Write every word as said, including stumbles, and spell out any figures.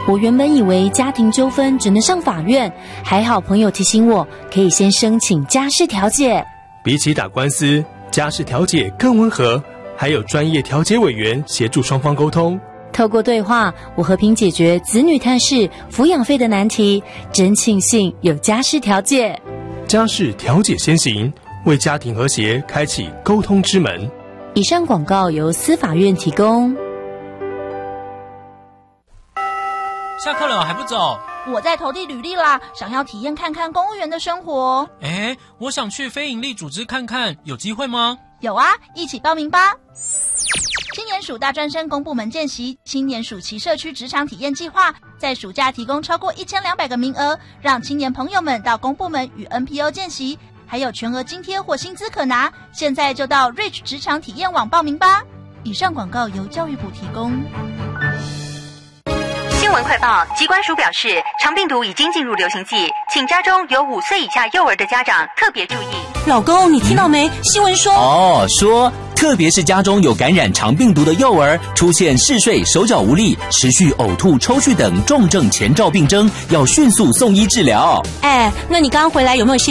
我原本以为家庭纠纷只能上法院，还好朋友提醒我，可以先申请家事调解。 比起打官司，家事调解更温和，还有专业调解委员协助双方沟通。 透过对话，我和平解决子女探视、抚养费的难题，真庆幸有家事调解。 家事调解先行，为家庭和谐开启沟通之门。 以上广告由司法院提供。 下课了还不走？ 我在投递履历啦，想要体验看看公务员的生活。 诶，我想去非营利组织看看，有机会吗？ 有啊，一起报名吧。青年署大专生公部门见习青年暑期社区职场体验计划，在暑假提供超过一千两百个名额，让青年朋友们到公部门与 N P O 见习，还有全额津贴或薪资可拿。现在就到 Reach 职场体验网报名吧。以上广告由教育部提供。 新闻快报，疾管署表示，肠病毒已经进入流行季，请家中有五岁以下幼儿的家长特别注意。 老公，你听到没？新闻说哦，说特别是家中有感染肠病毒的幼儿，出现嗜睡、手脚无力、持续呕吐、抽搐等重症前兆病征，要迅速送医治疗。 哎，那你刚刚回来有没有